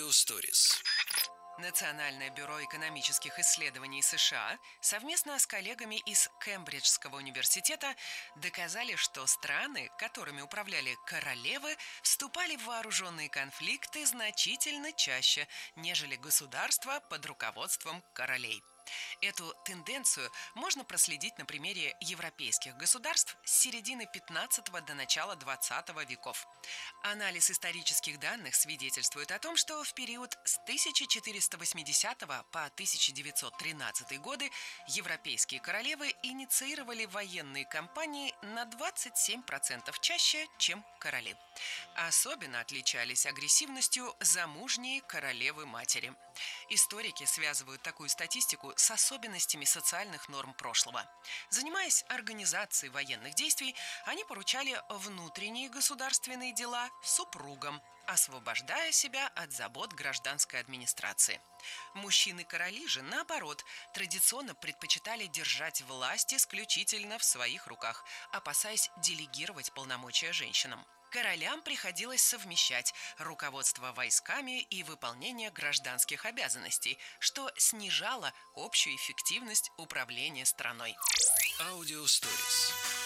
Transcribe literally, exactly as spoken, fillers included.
Аудиосторис. Национальное бюро экономических исследований США совместно с коллегами из Кембриджского университета доказали, что страны, которыми управляли королевы, вступали в вооруженные конфликты значительно чаще, нежели государства под руководством королей. Эту тенденцию можно проследить на примере европейских государств с середины пятнадцатого до начала двадцатого веков. Анализ исторических данных свидетельствует о том, что в период с тысяча четыреста восьмидесятого по тысяча девятьсот тринадцатый годы европейские королевы инициировали военные кампании на двадцать семь процентов чаще, чем короли. Особенно отличались агрессивностью замужние королевы-матери. Историки связывают такую статистику с особенностями социальных норм прошлого. Занимаясь организацией военных действий, они поручали внутренние государственные дела супругам, освобождая себя от забот гражданской администрации. Мужчины-короли же, наоборот, традиционно предпочитали держать власть исключительно в своих руках, опасаясь делегировать полномочия женщинам. Королям приходилось совмещать руководство войсками и выполнение гражданских обязанностей, что снижало общую эффективность управления страной. Аудиосторис.